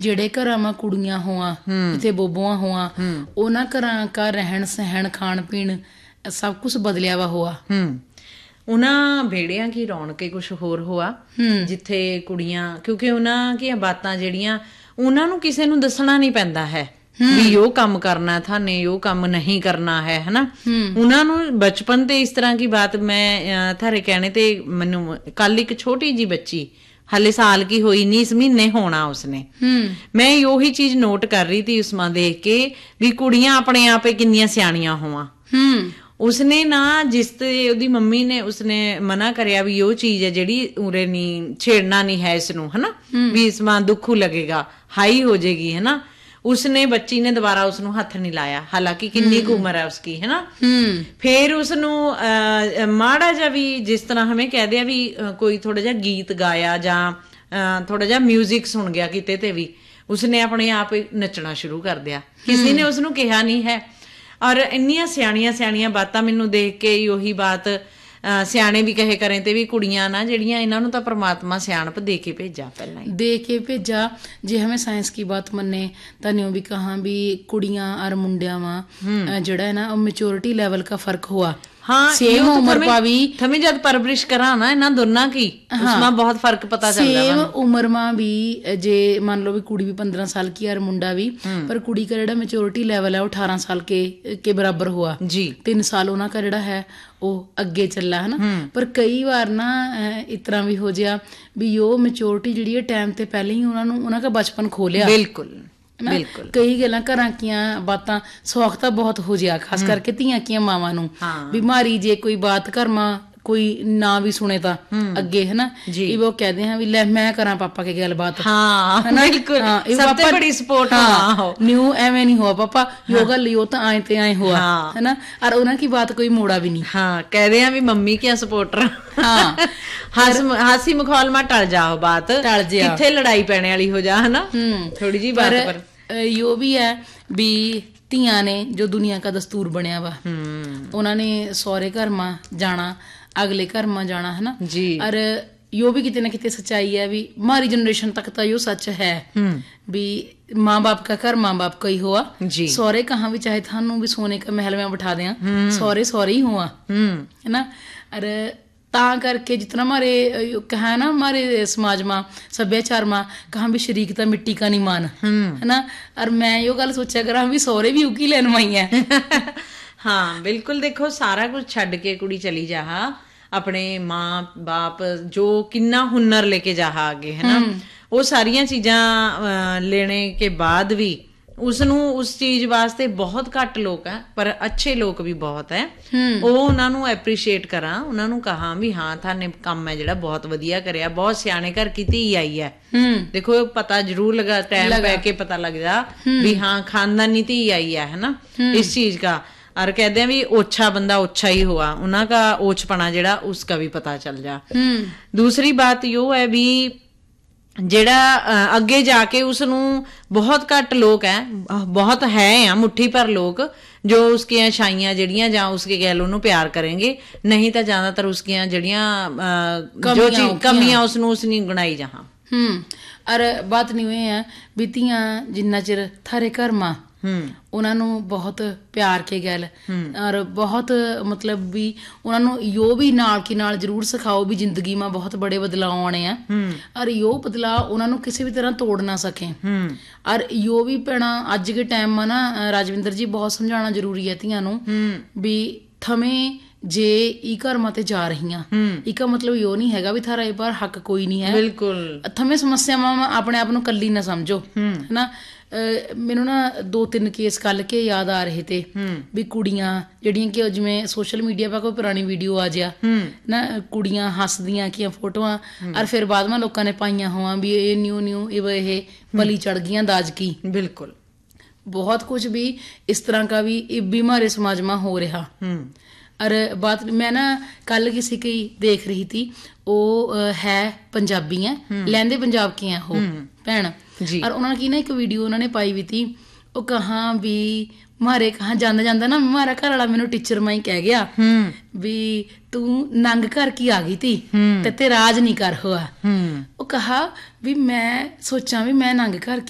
ਜਿਹੜੇ ਘਰਾਂ ਮਾ ਕੁੜੀਆਂ ਹੋਆਂ ਜਿੱਥੇ ਬੋਬੋਆਂ ਹੋਆਂ ਉਹਨਾਂ ਘਰਾਂ ਕਾ ਰਹਿਣ ਸਹਿਣ ਖਾਣ ਪੀਣ ਸਭ ਕੁਛ ਬਦਲਿਆ ਵਾ ਹੋਆ। ਉਹਨਾਂ ਵਿਹੜਿਆਂ ਕੀ ਰੌਣਕ ਕੁਛ ਹੋਰ ਹੋਆ ਜਿੱਥੇ ਕੁੜੀਆਂ, ਕਿਉਂਕਿ ਉਹਨਾਂ ਦੀਆਂ ਬਾਤਾਂ ਜਿਹੜੀਆਂ ਉਹਨਾਂ ਨੂੰ ਕਿਸੇ ਨੂੰ ਦੱਸਣਾ ਨਹੀਂ ਪੈਂਦਾ ਹੈ ਵੀ ਉਹ ਕੰਮ ਕਰਨਾ ਥਾਨੇ, ਉਹ ਕੰਮ ਨਹੀਂ ਕਰਨਾ ਹੈ, ਹਨਾ। ਉਹਨਾਂ ਨੂੰ ਬਚਪਨ ਤੇ ਇਸ ਤਰ੍ਹਾਂ ਕੀ ਬਾਤ, ਮੈਂ ਥਾਰੇ ਕਹਿਣੇ ਤੇ ਮੈਨੂੰ ਕੱਲ ਇੱਕ ਛੋਟੀ ਜੀ ਬੱਚੀ ਹਾਲੇ ਸਾਲ ਕੀ ਹੋਈ ਨਹੀਂ, ਇਸ ਮਹੀਨੇ ਹੋਣਾ ਉਸਨੇ, ਮੈਂ ਉਹੀ ਚੀਜ਼ ਨੋਟ ਕਰ ਰਹੀ ਥੀ ਉਸਮਾ ਦੇਖ ਕੇ ਵੀ ਕੁੜੀਆਂ ਆਪਣੇ ਆਪੇ ਕਿੰਨੀਆਂ ਸਿਆਣੀਆਂ ਹੋਵਾਂ। ਉਸਨੇ ਨਾ ਜਿਸ ਤੇ ਉਹਦੀ ਮੰਮੀ ਨੇ ਉਸਨੇ ਮਨਾ ਕਰਿਆ ਵੀ ਉਹ ਚੀਜ਼ ਹੈ ਜਿਹੜੀ ਉਰੇ ਨਹੀਂ ਛੇੜਨਾ ਨਹੀਂ ਹੈ ਇਸਨੂੰ, ਹਨਾ, ਵੀ ਇਸਮਾ ਦੁੱਖੂ ਲੱਗੇਗਾ, ਹਾਈ ਹੋ ਜਾਏਗੀ, ਹਨਾ। ਉਸਨੇ ਬੱਚੀ ਨੇ ਦੁਬਾਰਾ ਉਸਨੂੰ ਹੱਥ ਨਹੀਂ ਲਾਇਆ, ਹਾਲਾਂਕਿ ਕਿੰਨੀ ਕੁ ਉਮਰ ਹੈ ਉਸकी, ਹੈ ਨਾ। ਫੇਰ ਉਸਨੂੰ ਮਾੜਾ ਜਿਹਾ ਵੀ ਜਿਸ ਤਰ੍ਹਾਂ ਹਮੇ ਕਹਿ ਦਿਆ ਵੀ ਕੋਈ ਥੋੜਾ ਜਿਹਾ ਗੀਤ ਗਾਇਆ ਜਾਂ ਥੋੜਾ ਜਿਹਾ ਮਿਊਜ਼ਿਕ ਸੁਣ ਗਿਆ ਕਿਤੇ ਤੇ ਵੀ ਉਸਨੇ ਆਪਣੇ ਆਪ ਨੱਚਣਾ ਸ਼ੁਰੂ ਕਰ ਦਿਆ, ਕਿਸੇ ਨੇ ਉਸਨੂੰ ਕਿਹਾ ਨਹੀਂ ਹੈ। ਔਰ ਇੰਨੀਆਂ ਸਿਆਣੀਆਂ ਸਿਆਣੀਆਂ ਬਾਤਾਂ ਮੈਨੂੰ ਦੇਖ ਕੇ ਉਹੀ ਬਾਤ ਸਿਆਣੇ ਵੀ ਕਹੇ ਕਰੇ ਤੇ ਵੀ ਕੁੜੀਆਂ ਨਾ ਜਿਹੜੀਆਂ ਇਹਨਾਂ ਨੂੰ ਤਾਂ परमात्मा ਸਿਆਣਪ ਦੇ ਕੇ ਭੇਜਾ, ਪਹਿਲਾਂ ਹੀ ਦੇ ਕੇ ਭੇਜਾ। ਜੇ ਹमें ਸਾਇੰਸ ਕੀ ਬਾਤ ਮੰਨੇ ਤਾਂ ਨਿਉ ਵੀ ਕਹਾਂ ਵੀ ਕੁੜੀਆਂ ਔਰ ਮੁੰਡਿਆਂ ਵਾ ਜਿਹੜਾ ਹੈ ਨਾ ਉਹ ਮੈच्योरिटी लेवल का फर्क हुआ। हाँ, सेम उम्र पा भी थमे जब परवरिश करा ना इन्हां दोनों की उसमें बहुत फर्क पता चलदा। सेम उम्र में भी जे मान लो भी कुड़ी भी 15 साल की और मुंडा भी, पर कुड़ी का जेड़ा मैच्योरिटी लेवल है वो 18 साल के बराबर हुआ जी। 3 साल उन्हां का जेड़ा है वो अगे चला, है ना। पर कई बार ना इस तरह भी हो जाया भी यो मैच्योरिटी जिहड़ी है टाइम ते पहले ही उन्हां का बचपन खो लिया। बिल्कुल बिल्कुल। कई गल्लां घरां कीਆਂ ਬਾਤਾਂ ਸੌਖ ਤਾਂ ਬਹੁਤ ਹੋ ਜਿਆ, ਖਾਸ ਕਰਕੇ ਧੀਆਂ ਕੀਆਂ ਮਾਵਾਂ ਨੂੰ ਬਿਮਾਰੀ ਜੇ ਕੋਈ ਬਾਤ ਕਰਮਾ ਕੋਈ ਨਾ ਵੀ ਸੁਣੇ ਤਾਂ ਅੱਗੇ, ਹੈ ਨਾ, ਇਹ ਉਹ ਕਹਦੇ ਹਾਂ ਵੀ ਲੈ ਮੈਂ ਕਰਾਂ ਪਾਪਾ ਕੇ ਗੱਲਬਾਤ। ਹਾਂ ਬਿਲਕੁਲ, ਸਭ ਤੋਂ ਬੜੀ ਸਪੋਰਟ ਹੋ ਨਿਊ ਐਵੇਂ ਨਹੀਂ ਹੋਆ ਪਾਪਾ ਯੋ ਗੱਲ ਲਿਓ ਤਾਂ ਆਏ ਤੇ ਆਏ ਹੋਆ, है ना। और उन्हां की बात कोई मोड़ा भी नहीं। हाँ, कहते हैं भी मम्मी क्या सपोर्टर। हाँ, हासी मखौल में टल जाओ, बात टल जा, किथे लड़ाई पैने वाली हो जा, है ना, थोड़ी जी बात पर यो भी है भी ਧੀਆਂ ਨੇ ਜੋ ਦੁਨੀਆ ਦਾ ਦਸਤੂਰ ਬਣਿਆ ਵਾ, ਉਹਨਾਂ ਨੇ ਸਹੁਰੇ ਘਰ ਮਾ ਜਾਣਾ, ਅਗਲੇ ਘਰ ਮਾ ਜਾਣਾ, ਹੈ ਨਾ ਜੀ। ਔਰ यो भी कितने ना कितने सच्चाई है भी हमारी जनरेशन तक तो यो सच है भी माँ बाप का घर माँ बाप का ही हुआ, सौरे कहाँ भी चाहे थानू भी सोने का महल में बिठा दें, सौरे सौरे ही हुआ, है ना। अरे ਤਾਂ ਕਰਕੇ ਜਿਤਨਾ हमारे कहा ना हमारे समाज में सभ्याचार में कहाँ भी शरीक ਤਾਂ मिट्टी का नहीं मान, है ना। और मैं यो गल सोचा करा भी सौरे भी उकी लेन माई है। हाँ बिल्कुल, देखो सारा कुछ छड़ के कुड़ी चली जा अपने माँ बाप जो किन्ना हुनर लेके जा आगे, है ना, वो सारिया चीजां लेने के बाद भी ਉਸਨੂੰ ਉਸ ਚੀਜ਼ ਵਾਸਤੇ ਬਹੁਤ ਘੱਟ ਲੋਕ ਹੈ, ਪਰ ਅੱਛੇ ਲੋਕ ਵੀ ਬਹੁਤ ਹੈ। ਉਹ ਉਹਨਾਂ ਨੂੰ ਐਪਰੀਸ਼ੀਏਟ ਕਰਾਂ, ਉਹਨਾਂ ਨੂੰ ਕਹਾਂ ਵੀ ਹਾਂ ਥਾਨੇ ਕੰਮ ਹੈ ਜਿਹੜਾ ਬਹੁਤ ਵਧੀਆ ਕਰਿਆ, ਬਹੁਤ ਸਿਆਣੇ ਘਰ ਕੀ ਧੀ ਆਈ ਹੈ। ਦੇਖੋ ਪਤਾ ਜ਼ਰੂਰ ਲਗਾ, ਟਾਈਮ ਪੈ ਕੇ ਪਤਾ ਲੱਗ ਜਾ ਵੀ ਹਾਂ ਖਾਨਦਾਨੀ ਧੀ आई है ना, इस चीज का। और कहते हैं भी ओछा बंदा ओछा ही हुआ, उन्हों का ओछपना जेड़ा उसका भी पता चल जा। दूसरी बात यो है भी ਜਿਹੜਾ ਅੱਗੇ ਜਾ ਕੇ ਉਸਨੂੰ ਬਹੁਤ ਘੱਟ ਲੋਕ ਹੈ, ਬਹੁਤ ਹੈ ਆ ਮੁੱਠੀ ਭਰ ਲੋਕ ਜੋ ਉਸਕੀਆਂ ਛਾਈਆਂ ਜਿਹੜੀਆਂ ਜਾਂ ਉਸਕੇ ਕਹਿ ਲੋ ਉਹਨੂੰ ਪਿਆਰ ਕਰਨਗੇ, ਨਹੀਂ ਤਾਂ ਜ਼ਿਆਦਾਤਰ ਉਸਕੀਆਂ ਜਿਹੜੀਆਂ ਜੋ ਕਮੀਆਂ ਉਸਨੂੰ ਉਸ ਨਹੀਂ ਗੁਣਾਈ ਜਹਾਂ। ਔਰ ਬਾਤ ਨਹੀਂ ਹੋਏ ਹੈ ਵੀ ਧੀਆਂ ਜਿੰਨਾ ਚਿਰ ਥਾਰੇ ਘਰ ਮਾਂ ਉਹਨਾਂ ਨੂੰ ਬਹੁਤ ਪਿਆਰ ਕੇ ਗੈਲ ਔਰ ਬਹੁਤ ਮਤਲਬ ਵੀ ਉਹਨਾਂ ਨੂੰ ਯੋ ਵੀ ਨਾਲ ਕੀ ਨਾਲ ਜ਼ਰੂਰ ਸਿਖਾਓ ਵੀ ਜ਼ਿੰਦਗੀ ਮਾ ਬਹੁਤ ਬੜੇ ਬਦਲਾਅ ਆਉਣੇ ਆ, ਔਰ ਯੋ ਬਦਲਾਅ ਉਹਨਾਂ ਨੂੰ ਕਿਸੇ ਵੀ ਤਰ੍ਹਾਂ ਤੋੜ ਨਾ ਸਕੇ। ਔਰ ਯੋ ਵੀ ਪੈਣਾ ਅੱਜ ਕੇ ਟਾਈਮ ਮਾ ਨਾ ਰਾਜਵਿੰਦਰ ਜੀ ਬਹੁਤ ਸਮਝਾਉਣਾ ਜ਼ਰੂਰੀ ਹੈ ਧੀਆਂ ਨੂੰ ਵੀ ਥਮੇ जे ई घर माते जा रही इका मतलब यो नहीं हैगा भी थारा पर हक कोई नहीं है, बिल्कुल थमे समस्यावां अपने आप नूं कल्ली ना समझो, है ना। मैनू ना 2-3 केस कल के याद आ रहे थे भी कुड़ियां जड़ियां कि जिवें सोशल मीडिया पर कोई पुरानी वीडियो आ जा ना, कुड़ियां हसदियां कि फोटोआं और फिर बाद में लोगों ने पाइया हुआ भी ये न्यू ये बली चढ़ गई दाज की। बिल्कुल बहुत कुछ भी इस तरह का भी हमारे समाज में हो रहा। और बात मैं ना कल किसी की देख रही थी, वो है पंजाबी है, लैंदे पंजाब की हैं वो भैन, और उन्होंने की ना एक वीडियो उन्होंने पाई हुई थी, वो कहाँ भी मारे कहाँ जांदा जांदा ना मारा घर वाला मैनू टीचर माई कह गया भी तू नंग घर की आ गई थी ते राज नहीं कर हुआ। वो कहा भी मैं सोचा भी मैं नंग घर